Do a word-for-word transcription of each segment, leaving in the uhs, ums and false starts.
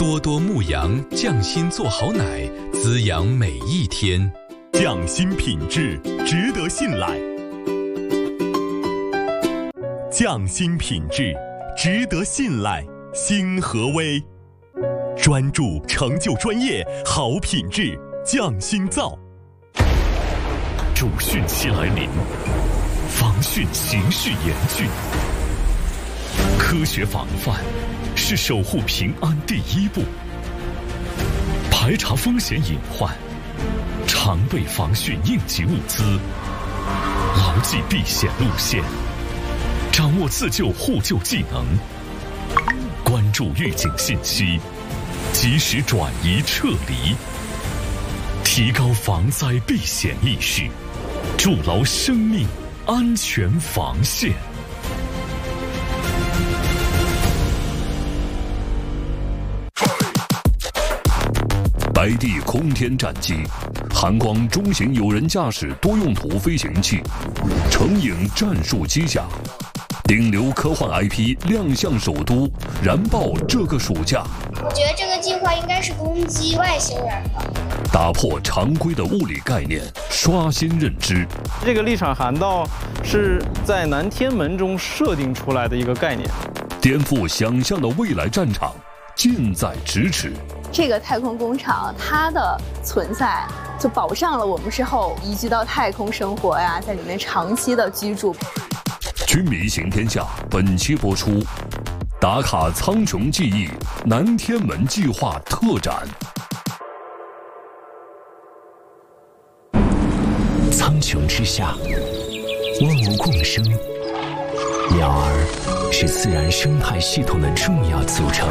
多多牧羊匠心做好奶，滋养每一天。 匠心品质，值得信赖。匠心品质，值得信赖。星禾威，专注成就专业，好品质，匠心造。 主汛期来临，防汛形势严峻。科学防范是守护平安第一步，排查风险隐患，常备防汛应急物资，牢记避险路线，掌握自救互救技能，关注预警信息，及时转移撤离，提高防灾避险意识，筑牢生命安全防线。 白帝空天战机，韩光中型有人驾驶多用途飞行器，成影战术机甲，顶流科幻 I P 亮相首都，燃爆这个暑假。 我觉得这个计划应该是攻击外星人的， 打破常规的物理概念，刷新认知。 这个立场涵道是在南天门中设定出来的一个概念， 颠覆想象的未来战场近在咫尺。 这个太空工厂它的存在就保障了我们之后移居到太空生活呀，在里面长期的居住。 军迷行天下本期播出，打卡苍穹记忆南天门计划特展。 苍穹之下，万物共生，鸟儿是自然生态系统的重要组成。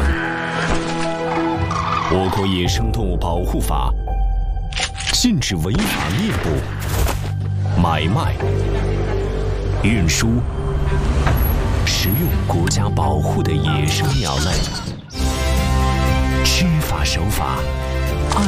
我国野生动物保护法禁止违法猎捕、买卖、运输、食用国家保护的野生鸟类。知法守法，